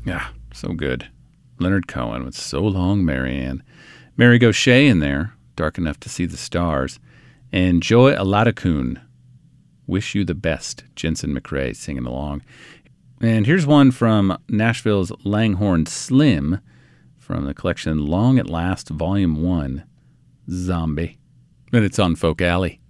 Yeah, so good. Leonard Cohen with So Long, Marianne. Mary Gauthier in there, Dark Enough to See the Stars. And Joy Aladakun, Wish You the Best. Jensen McRae singing along. And here's one from Nashville's Langhorne Slim from the collection Long at Last, Volume 1, Zombie. And it's on Folk Alley.